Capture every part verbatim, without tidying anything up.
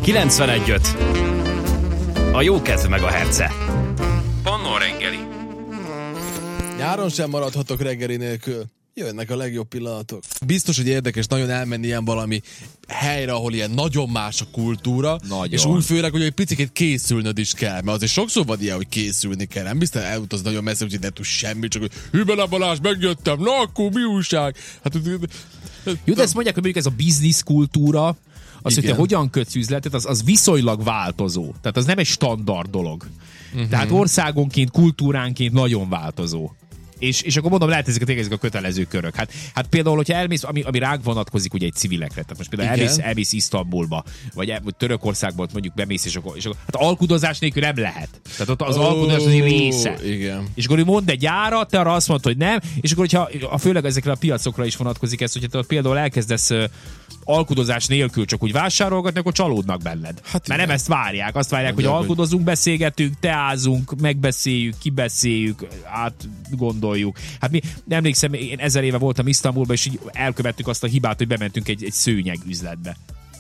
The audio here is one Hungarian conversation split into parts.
kilencvenegy öt. A jó kedv meg a herce. Pannó reggeli. Nyáron sem maradhatok reggeli nélkül. Jönnek a legjobb pillanatok. Biztos, hogy érdekes nagyon elmenni ilyen valami helyre, ahol ilyen nagyon más a kultúra, nagyon. És úgy főleg, hogy egy picit készülnöd is kell, mert azért sokszor van ilyen, hogy készülni kell. Nem biztos elutaz nagyon messze, hogy nem tudsz semmit, csak hogy Hübele Balázs, megjöttem, na akkor mi újság? Hát, jó, de ezt mondják, hogy mondjuk ez a biznisz kultúra, az, igen. hogy te hogyan kötsz üzletet, az, az viszonylag változó. Tehát az nem egy standard dolog. Uh-huh. Tehát országonként, kultúránként nagyon változó. És, és akkor mondom, lehet ezek, ezek a kötelező körök. Hát, hát például, hogyha elmész, ami, ami ránk vonatkozik ugye egy civilekre, tehát most például elmész, elmész Isztambulba, vagy, el, vagy Törökországból mondjuk bemész, és akkor, és akkor hát alkudozás nélkül nem lehet. Tehát ott az oh, alkudozás az egy része. Igen. És akkor ő mond egy árat, te arra azt mondod, hogy nem, és akkor, hogyha a, főleg ezekre a piacokra is vonatkozik ez, hogyha te ott például elkezdesz uh, alkudozás nélkül csak úgy vásárolgatni, akkor csalódnak benned. Hát mert nem ezt várják. Azt várják, hogy alkudozunk, beszélgetünk, teázunk, megbeszéljük, kibeszéljük, átgondoljuk. Hát mi, emlékszem, én ezer éve voltam Isztambulban, és így elkövettük azt a hibát, hogy bementünk egy, egy szőnyeg üzletbe.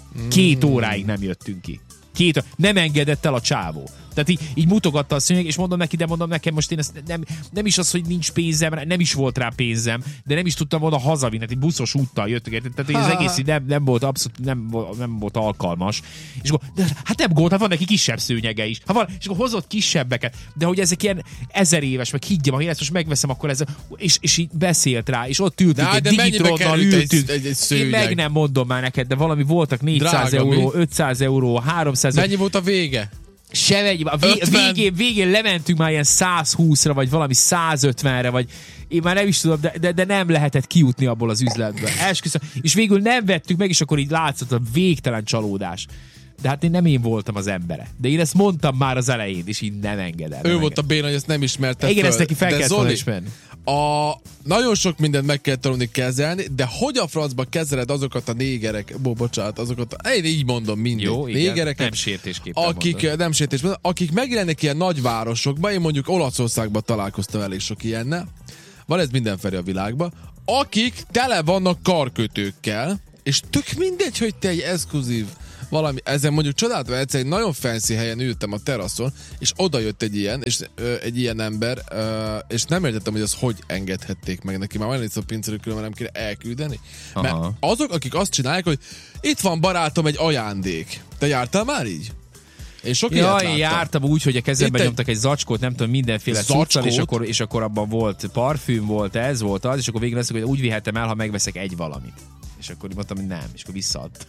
Két óráig nem jöttünk ki. Két, nem engedett el a csávó. Tehát így, így mutogatta a szőnyeg, és mondom neki, de mondom nekem most én ezt nem, nem is az, hogy nincs pénzem, nem is volt rá pénzem, de nem is tudtam volna hazavinni, egy buszos úttal jöttünk, tehát az egész nem, nem volt abszolút, nem, nem volt alkalmas. És akkor, de, hát nem gond, hát van neki kisebb szőnyege is. Hát van, és akkor hozott kisebbeket, de hogy ezek ilyen ezer éves, meg higgyem, ha én ezt most megveszem, akkor ez, és, és így beszélt rá, és ott ültünk, de, egy de Digitronnal ültünk. Egy, egy, egy én meg nem mondom már neked, de valami voltak négyszáz euró, ötszáz euró, háromszáz euró. Mennyi volt a vége? Sem egy, a vé, végén, végén lementünk már ilyen száz húszra, vagy valami száz ötvenre, vagy én már nem is tudom, de, de, de nem lehetett kijutni abból az üzletből. Esküszöm. És végül nem vettük meg, és akkor így látszott a végtelen csalódás. De hát én nem én voltam az embere. De én ezt mondtam már az elején, és így nem engedem. Ő nem volt a béna, hogy ezt nem ismerte igen, föl. ezt neki fel de kellett volna ismerni. A... Nagyon sok mindent meg kell tanulni kezelni, de hogy a francba kezeled azokat a négerek, bo, bocsánat, azokat a, én így mondom mindig, jó, négereket, nem sértésképpen akik, mondod. nem sértésben, akik megjelennek ilyen nagyvárosokban, én mondjuk Olaszországban találkoztam elég sok ilyennel, van ez mindenfelé a világban, akik tele vannak karkötőkkel, és tök mindegy, hogy te egy exkluzív valami, ezen mondjuk csodáltam, egyszer egy nagyon fancy helyen ültem a teraszon, és oda jött egy ilyen, és ö, egy ilyen ember, ö, és nem értettem, hogy az hogy engedhették meg neki. Már olyan itt a pincerük, különben nem kéne elküldeni. Aha. Mert azok, akik azt csinálják, hogy itt van barátom egy ajándék. Te jártál már így? Én sok ja, én jártam úgy, hogy a kezemben egy... nyomtak egy zacskót, nem tudom, mindenféle cuccal, és akkor, és akkor abban volt parfüm, volt ez, volt az, és akkor végül lesz, hogy úgy vihetem el, ha megveszek egy valamit. És akkor mondtam, hogy nem, és akkor visszaadt.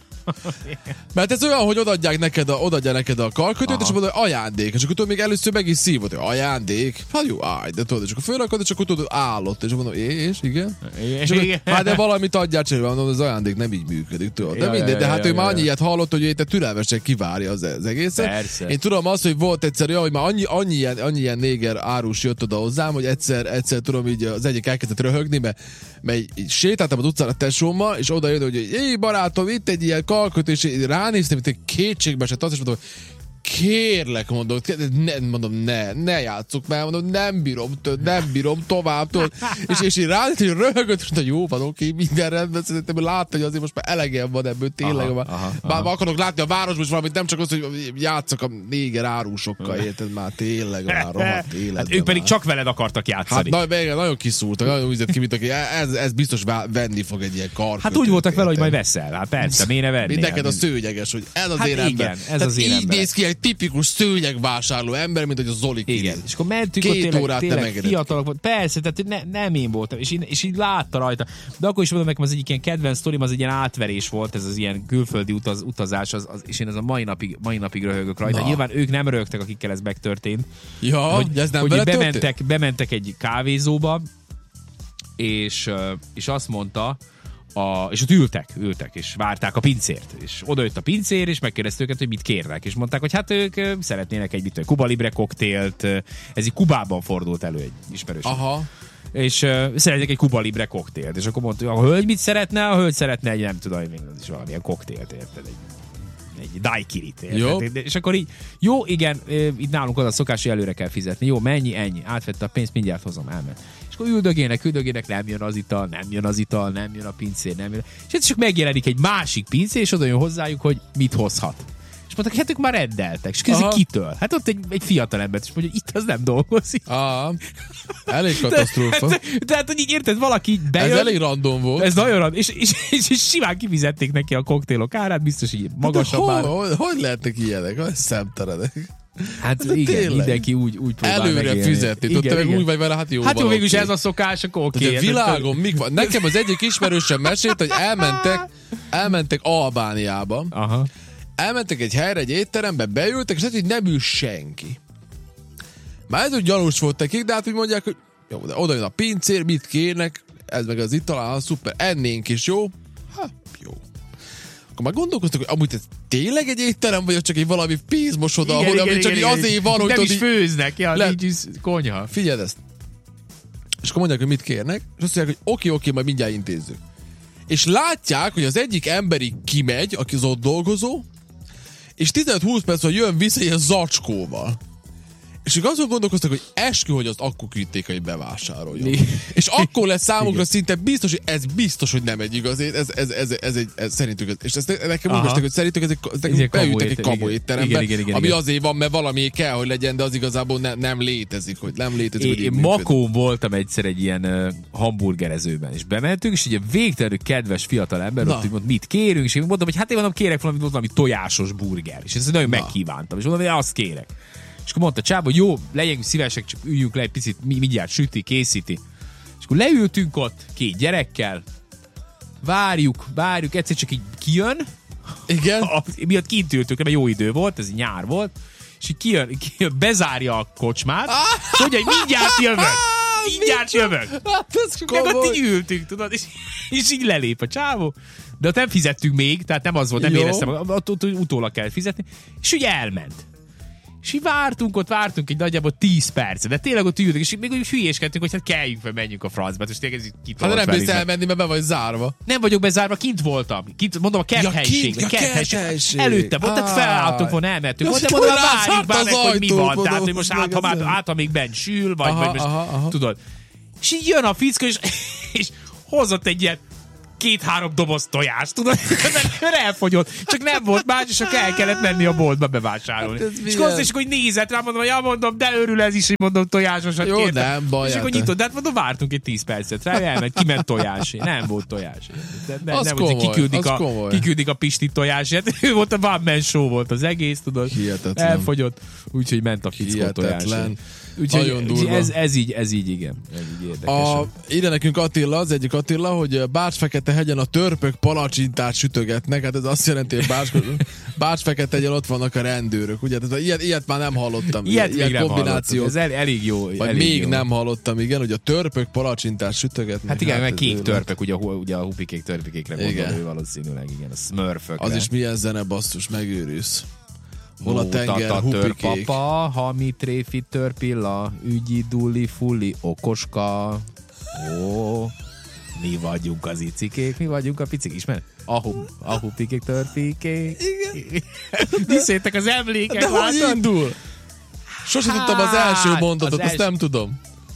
Mert ez olyan, hogy odaadják neked a, odaadják neked a karkötőt, és mondod, hogy ajándék. És akkor tudod, még először meg is szívod, hogy ajándék. Hát jó, állj, de tudod, és akkor fölrakod, és akkor tudod, állott. És mondom, és igen. És akkor, hát de valamit adjál cserélve, mondom, az ajándék nem így működik, tudod. De ja, mindegy, ja, de hát ja, ő ja, már ja. annyi ilyet hallott, hogy ő te türelmesen kivárja az, az egészet. Persze. Én tudom azt, hogy volt egyszer olyan, hogy már annyi, annyi, ilyen, annyi ilyen néger árus jött oda hozzám, hogy egyszer, egyszer tudom, így az egyik elkezdett röhögni, mert, mert így, így sétáltam az utcán a tesómmal, és oda jön, hogy éj barátom, itt egy ilyen karkötő, és ránéztem, hogy kétségbe esett azt, és mondom, kérlek, mondom, ne, mondom, ne, ne játsszuk már, mondom, nem bírom, tőle, nem bírom tovább, tudod. és, és én ránéztem, hogy röhögött, és mondta, jó van, oké, minden rendben, szerintem látta, hogy azért most már elegem van ebből, tényleg, aha, már, aha, már aha. akarok látni a városban is valamit, nem csak az, hogy játszak a néger árusokkal, érted már, tényleg már rohadt életben. Hát ők pedig már. Csak veled akartak játszani. Hát na, nagyon kiszúrtak, nagyon úgy ki, mint aki, ez, ez biztos venni fog egy ilyen karkötőt. Hát úgy voltak vele, hogy majd veszel, hát persze, miért ne vennél? Neked a szőnyeges, hogy ez az hát én igen, ember. ez az én így ember. néz ki egy tipikus szőnyegvásárló ember, mint hogy a Zoli kiri. Igen, és akkor mentünk, Két ott tényleg, órát tényleg fiatalok volt. Persze, tehát ne, nem én voltam, és, én, és így látta rajta. De akkor is mondom nekem, az egyik ilyen kedvenc sztorim, az egy ilyen átverés volt, ez az ilyen külföldi utaz, utazás, az, az, és én ez a mai napig, mai napig röhögök rajta. Na. Nyilván ők nem röhögtek, akikkel ez megtörtént. Ja, hogy, ez nem hogy bementek, bementek egy kávézóba, és, és azt mondta, A, és ott ültek, ültek, és várták a pincért. És oda jött a pincér, és megkérdezte őket, hogy mit kérnek. És mondták, hogy hát ők szeretnének egy mit, Cuba Libre koktélt. Ez így Kubában fordult elő egy ismerős. Aha. És uh, szeretnék egy Cuba Libre koktélt. És akkor mondta, hogy a hölgy mit szeretne? A hölgy szeretne egy, nem tudom, még az is valamilyen koktélt, érted? Egy, egy daiquirit, érted? Jó. És akkor így, jó, igen, itt nálunk az a szokás, hogy előre kell fizetni. Jó, mennyi, ennyi. Átvette a pénzt, mindjárt hozom, elment. És akkor üldögének, üldögének, nem jön az ital, nem jön az ital, nem jön a pincér, nem jön. És ez csak megjelenik egy másik pincér, és oda jön hozzájuk, hogy mit hozhat. És mondták, hát ők már rendeltek. És kérdezik, kitől? Hát ott egy, egy fiatal ember, és mondja, hogy itt az nem dolgozik. Ah, elég katasztrófa. De, de, tehát, hogy így érted, valaki bejön. Ez elég random volt. Ez nagyon random. És, és, és, és simán kifizették neki a koktélok árát, biztos így magasabb Hogy, ár. hogy, hogy lehetnek ilyenek? Hogy szemtelenek. Hát de igen, tényleg. mindenki úgy, úgy próbál Előre megélni. fizetni. Tudod, te meg úgy vagy vele, hát jó Hát jó, van, végülis oké. ez a szokás, akkor oké. De világon mik van? Nekem az egyik ismerősöm mesélt, hogy elmentek, elmentek Albániába. Aha. Elmentek egy helyre, egy étterembe, beültek, és hát, hogy nem ül senki. Már ez úgy gyanús volt nekik, de hát úgy mondják, hogy jó, de oda jön a pincér, mit kérnek, ez meg az ital, szuper, ennénk is, jó? Hát, jó. Akkor már gondolkoztak, hogy amúgy ez tényleg egy étterem, vagy csak egy valami pénzmosoda, ahol ami csak így azért van, hogy nem tudod, is így- főznek, ja, Le- nincs is konyha. Figyeld ezt. És akkor mondják, hogy mit kérnek, és azt mondják, hogy oké, oké, majd mindjárt intézzük. És látják, hogy az egyik emberi kimegy, aki az ott dolgozó, és tizenöt-húsz perc, hogy jön vissza ilyen zacskóval. És ők azon gondolkoztak, hogy eskü, hogy azt akkor küldték, hogy bevásároljon. Igen. És akkor lesz számukra Igen. szinte biztos, hogy ez biztos, hogy nem egy igaz, ez, ez, ez, ez, egy, ez szerintük, ez, és ezt nekem úgy Aha. mestek, hogy szerintük ez egy, ez Ez egy kamu beültek egy étterem, kamu igen. étterembe, Igen, igen, igen, ami igen. azért van, mert valami kell, hogy legyen, de az igazából ne, nem létezik, hogy nem létezik. hogy Én, így én működik. Makón voltam egyszer egy ilyen uh, hamburgerezőben, és bementünk, és ugye végtelenül kedves fiatal ember, Na. ott úgy mond, mit kérünk, és én mondtam, hogy hát én mondom, kérek valami, valami tojásos burger, és ezt nagyon megkívántam, és mondom, hogy azt kérek. És akkor mondta Csába, hogy jó, legyünk szívesek, csak üljünk le egy picit, mi, mindjárt süti, készíti. És akkor leültünk ott, két gyerekkel, várjuk, várjuk, egyszer csak így kijön, Igen? a, miatt kint ültünk, mert jó idő volt, ez nyár volt, és így kijön, kijön bezárja a kocsmát, és mondja, hogy mindjárt jövök, mindjárt jövök. Hát ez Meg ott komoly. így ültünk, tudod, és, és így lelép a csávó. De ott nem fizettünk még, tehát nem az volt, nem Jó. éreztem, ott, ott utólag kell fizetni, és úgy elment. És így vártunk, ott vártunk egy nagyjából tíz percet, de tényleg ott ültünk, és még úgy hülyéskedtünk, hogy hát kelljünk fel, menjünk a francba, és tényleg ez így Hát kitolt nem velünk. mész elmenni, mert be vagy zárva. Nem vagyok bezárva, kint voltam. Kint, mondom, a kerthelyiség. kint, a ja, kerthelyiség. kerthelyiség. Előtte volt, tehát Áj. felálltunk volna, elmentünk. Ja, De hogy mondom, rászárt várjuk már az meg, hogy mi van. ajtókon, Tehát, hogy most az át, meg ha már, az- át, amíg bent sül, vagy, Aha, vagy most, aha, aha. tudod. És így jön a fickó, és, és hozott egy ilyen két-három doboz tojást, tudod, mert elfogyott. Csak nem volt más, és csak el kellett menni a boltba bevásárolni. Hát ez és milyen? akkor azt is, hogy nézett rá, mondom, hogy ja, mondom, de örül ez is, hogy mondom, tojásosat Jó, kértem. nem baj, És akkor hát. nyitott, de hát mondom, vártunk egy tíz percet rá, elment, kiment tojás. Nem volt tojás. De, de, Az nem, hogy komoly, kiküldik, az a, komoly. kiküldik a Pisti tojásért. Ő volt a one man show volt az egész, tudod. Hihetetlen. Elfogyott, úgyhogy ment a fickó tojás. Hihetetlen. Úgyhogy Nagyon durva. ez, ez, így, ez így, igen. Ez így érdekes. A, ide nekünk Attila, az egyik Attila, hogy Bács-Fekete-hegyen a törpök palacsintát sütögetnek, hát ez azt jelenti, hogy Bács, Bács-Fekete-hegyen ott vannak a rendőrök, ugye? Tehát ilyet, ilyet már nem hallottam. Ilyet ilyen még nem kombináció. hallottam. Ez el, elég jó. Vagy elég még jó. nem hallottam, igen, hogy a törpök palacsintát sütögetnek. Hát igen, mert ez kék őrület. törpök, ugye, a hu- ugye a hupikék törpikékre gondol Igen. ő valószínűleg, igen, a smurfökre. Az is milyen zene, basszus, megőrülsz. Hol a Mótata tenger, hupikék. törpapa, hami tréfi törpilla, ügyi duli fulli okoska. Ó, mi vagyunk az icikék, mi vagyunk a picik, ismered? A, hu- a hupikék törpikék. Igen. Viszétek az emlékek, De hogy látod? indul? Sose tudtam az első Hát, mondatot, az azt első- nem tudom.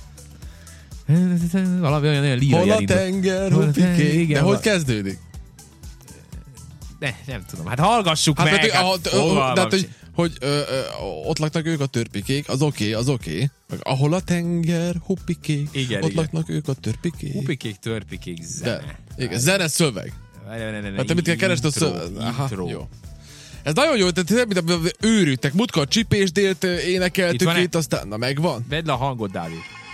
Valami olyan, olyan lírai Hol a elindul. tenger, Hol a tenger, hupikék. igen, De hogy val- kezdődik? Ne, nem tudom, hát hallgassuk Hát, meg. hát, hát, hát, fogalmam de hát, hogy, sincs. hogy ö, ö, ott laknak ők a törpikék, az oké, okay, az oké. Okay. Meg ahol a tenger, huppikék, Igen, ott igen. laknak ők a törpikék. Hupikék, törpikék, zene. De, igen, zene szöveg. Hát te mit kell keresni a szöveg? Aha, jó. Ez nagyon jó, tehát mint őrültek, múltkor a csipésdélt Itt énekeltük van-e? itt, aztán, na megvan. Vedd le a hangod, Dávid.